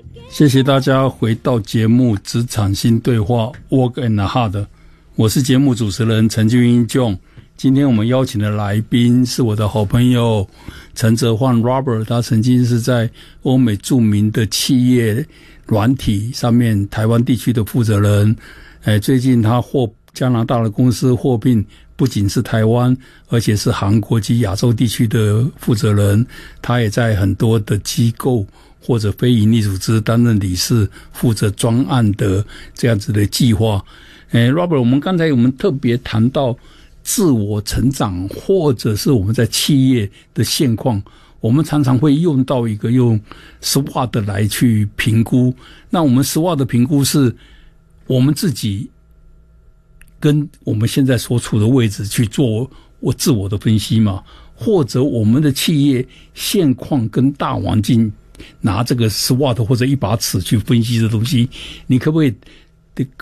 谢谢大家回到节目《职场新对话》Work and Hard， 我是节目主持人陈俊英 John。今天我们邀请的来宾是我的好朋友陈哲焕 Robert， 他曾经是在欧美著名的企业软体上面台湾地区的负责人。最近他获加拿大的公司获聘，不仅是台湾，而且是韩国及亚洲地区的负责人。他也在很多的机构或者非营利组织担任理事，负责专案的这样子的计划。Robert， 我们刚才特别谈到自我成长，或者是我们在企业的现况，我们常常会用到一个用 SWOT 来去评估。那我们 SWOT 的评估是我们自己跟我们现在所处的位置去做自我的分析嘛，或者我们的企业现况跟大环境拿这个 SWOT 或者一把尺去分析这东西，你可不可以